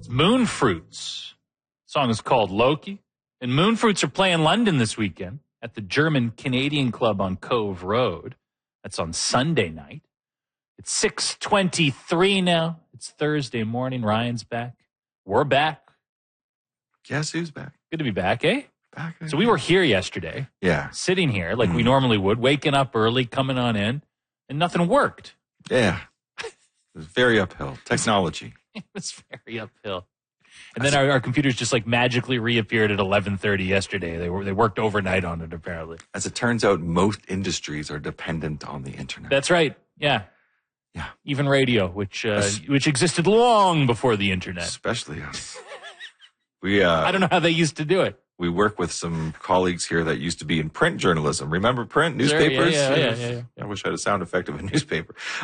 It's Moonfruits. The song is called Loki. And Moonfruits are playing London this weekend at the German Canadian Club on Cove Road. That's on Sunday night. It's 6:23 now. It's Thursday morning. Ryan's back. We're back. Guess who's back? Good to be back, eh? Back. So we were here yesterday. Yeah. Sitting here like we normally would, waking up early, coming on in, and nothing worked. Yeah. It was very uphill. Technology. It was very uphill. And then our computers just like magically reappeared at 11:30 yesterday. They worked overnight on it, apparently. As it turns out, most industries are dependent on the internet. That's right. Yeah. Yeah. Even radio, which existed long before the internet. Especially us. I don't know how they used to do it. We work with some colleagues here that used to be in print journalism. Remember print? Newspapers? Sure, yeah. I wish I had a sound effect of a newspaper.